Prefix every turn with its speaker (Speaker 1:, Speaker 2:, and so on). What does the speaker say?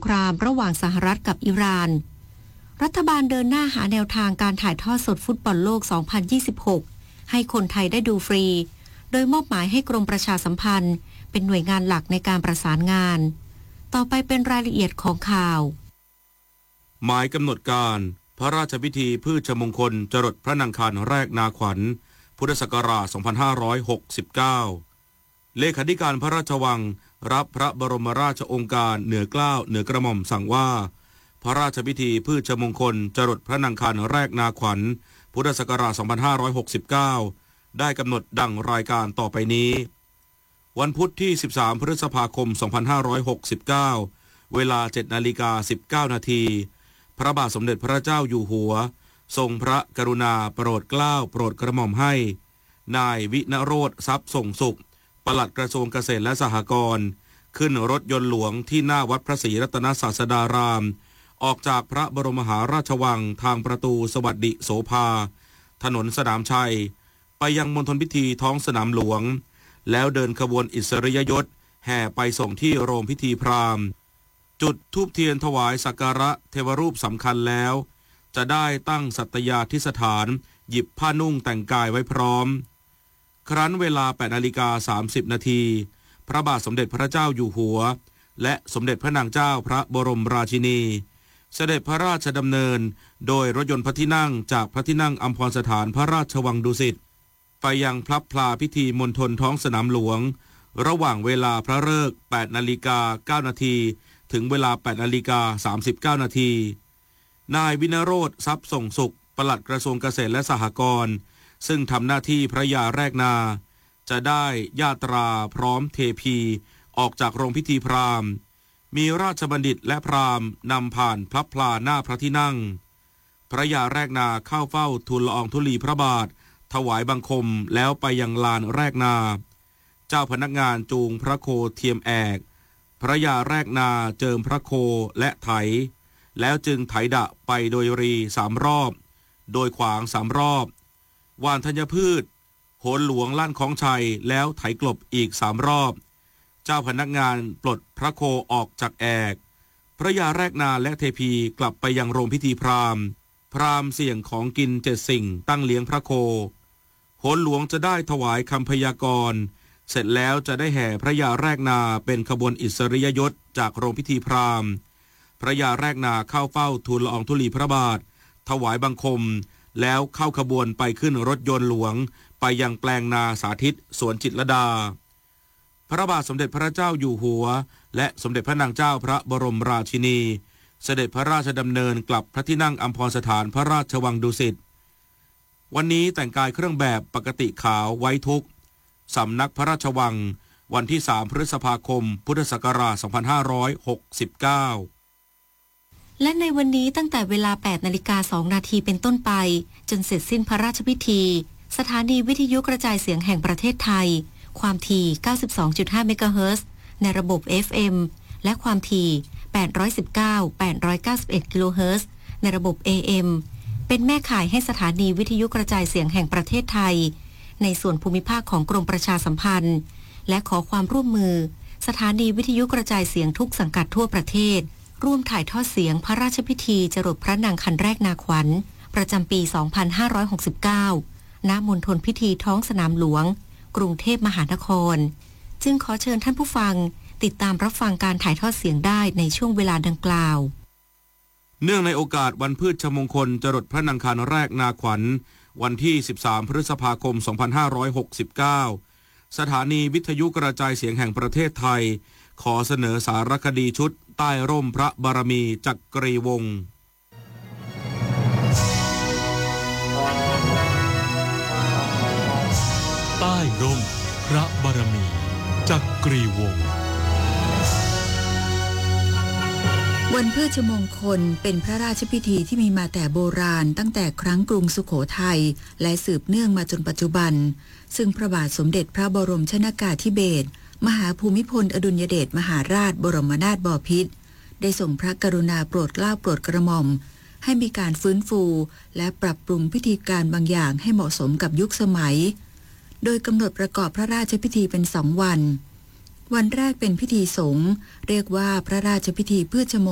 Speaker 1: ครามระหว่างสหรัฐกับอิหร่านรัฐบาลเดินหน้าหาแนวทางการถ่ายทอดสดฟุตบอลโลก 2026 ให้คนไทยได้ดูฟรีโดยมอบหมายให้กรมประชาสัมพันธ์เป็นหน่วยงานหลักในการประสานงานต่อไปเป็นรายละเอียดของข่าว
Speaker 2: หมายกำหนดการพระราชพิธีพืชมงคลจรดพระนางคันแรกนาขวัญพุทธศักราช 2569 เลขาธิการพระราชวังรับพระบรมราชโองการเหนือเกล้าเหนือกระหม่อมสั่งว่าพระราชพิธีพืชมงคลจรดพระนางคันแรกนาขวัญพุทธศักราช 2569 ได้กำหนดดังรายการต่อไปนี้วันพุธที่ 13 พฤษภาคม 2569 เวลา 7:19 น.พระบาทสมเด็จพระเจ้าอยู่หัวทรงพระกรุณาโปรดเกล้าโปรดกระหม่อมให้นายวิณโรธทรัพย์ส่งสุขปลัดกระทรวงเกษตรและสหกรณ์ขึ้นรถยนต์หลวงที่หน้าวัดพระศรีรัตนศาสดารามออกจากพระบรมมหาราชวังทางประตูสวัสดิโสภาถนนสนามชัยไปยังมณฑลพิธีท้องสนามหลวงแล้วเดินขบวนอิสริยยศแห่ไปส่งที่โรงพิธีพราหมณ์จุดธูปเทียนถวายสักการะเทวรูปสำคัญแล้วจะได้ตั้งสัตยาธิสถานหยิบผ้านุ่งแต่งกายไว้พร้อมครั้นเวลา 8:30 น.พระบาทสมเด็จพระเจ้าอยู่หัวและสมเด็จพระนางเจ้าพระบรมราชินีเสด็จพระราชดำเนินโดยรถยนต์พระที่นั่งจากพระที่นั่งอัมพรสถานพระราชวังดุสิตไปยังพลับพลาพิธีมณฑลท้องสนามหลวงระหว่างเวลาพระฤกษ์ 8:09 น.ถึงเวลา 8:39 น.นายวิณโรธทรัพย์ส่งสุขปลัดกระทรวงเกษตรและสหกรณ์ซึ่งทำหน้าที่พระยาแรกนาจะได้ญาตราพร้อมเทพีออกจากโรงพิธีพราหมณ์มีราชบัณฑิตและพราหมณ์นำผ่านพลับพลาหน้าพระที่นั่งพระยาแรกนาเข้าเฝ้าทูลละอองธุลีพระบาทถวายบังคมแล้วไปยังลานแรกนาเจ้าพนักงานจูงพระโคเทียมแอกพระยาแรกนาเจิมพระโคและไถแล้วจึงไถดะไปโดยรี3 รอบโดยขวาง3 รอบหว่านธัญพืชโหนหลวงลั่นของชัยแล้วไถกลบอีก3 รอบเจ้าพนักงานปลดพระโคออกจากแอกพระยาแรกนาและเทพีกลับไปยังโรงพิธีพราหมณ์พราหมณ์เสี่ยงของกิน7 สิ่งตั้งเลี้ยงพระโคโหนหลวงจะได้ถวายคำพยากรณ์เสร็จแล้วจะได้แห่พระยาแรกนาเป็นขบวนอิสริยยศจากโรงพิธีพราหมณ์พระยาแรกนาเข้าเฝ้าทูลละอองธุลีพระบาทถวายบังคมแล้วเข้าขบวนไปขึ้นรถยนต์หลวงไปยังแปลงนาสาธิตสวนจิตรลดาพระบาทสมเด็จพระเจ้าอยู่หัวและสมเด็จพระนางเจ้าพระบรมราชินีเสด็จพระราชดำเนินกลับพระที่นั่งอัมพรสถานพระราชวังดุสิตวันนี้แต่งกายเครื่องแบบปกติขาวไว้ทุกสำนักพระราชวังวันที่ 3 พฤษภาคมพุทธศักราช 2569
Speaker 1: และในวันนี้ตั้งแต่เวลา 8:02 น.เป็นต้นไปจนเสร็จสิ้นพระราชพิธีสถานีวิทยุกระจายเสียงแห่งประเทศไทยความถี่ 92.5 เมกะเฮิรตซ์ในระบบ FM และความถี่ 819-891 กิโลเฮิรตซ์ในระบบ AM เป็นแม่ข่ายให้สถานีวิทยุกระจายเสียงแห่งประเทศไทยในส่วนภูมิภาคของกรมประชาสัมพันธ์และขอความร่วมมือสถานีวิทยุกระจายเสียงทุกสังกัดทั่วประเทศร่วมถ่ายทอดเสียงพระราชพิธีจรดพระนางคันแรกนาขวัญประจำปี 2569 ณ มณฑลพิธีท้องสนามหลวงกรุงเทพมหานครจึงขอเชิญท่านผู้ฟังติดตามรับฟังการถ่ายทอดเสียงได้ในช่วงเวลาดังกล่าว
Speaker 2: เนื่องในโอกาสวันพืชมงคลจรดพระนางคันแรกนาขวัญวันที่ 13 พฤษภาคม 2569 สถานีวิทยุกระจายเสียงแห่งประเทศไทยขอเสนอสารคดีชุดใต้ร่มพระบารมีจักรีวงศ์
Speaker 3: ใต้ร่มพระบารมีจักรีวงศ์
Speaker 4: วันพฤชมงคลเป็นพระราชพิธีที่มีมาแต่โบราณตั้งแต่ครั้งกรุงสุโขทัยและสืบเนื่องมาจนปัจจุบันซึ่งพระบาทสมเด็จพระบรมชนกาธิเบศรมหาภูมิพลอดุลยเดชมหาราชบรมนาถบพิตรได้ทรงพระกรุณาโปรดเกล้าโปรดกระหม่อมให้มีการฟื้นฟูและปรับปรุงพิธีการบางอย่างให้เหมาะสมกับยุคสมัยโดยกำหนดประกอบพระราชพิธีเป็น2 วันวันแรกเป็นพิธีสงฆ์เรียกว่าพระราชพิธีพืชม